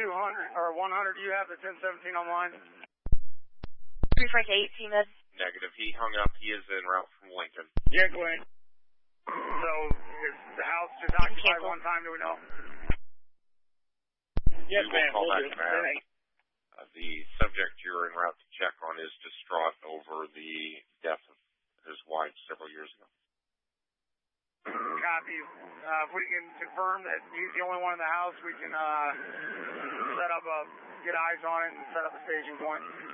200 or 100, do you have the 1017 online? 3 Frank 8, T-Med. Negative. He hung up. He is en route from Lincoln. Yeah, Glenn. So, is the house just occupied one time, do we know? Yes, ma'am. We'll call back. The subject you're en route to check on is distraught over the death of his wife several years ago. Copy. If we can confirm that he's the only one in the house, we can get eyes on it and set up a staging point.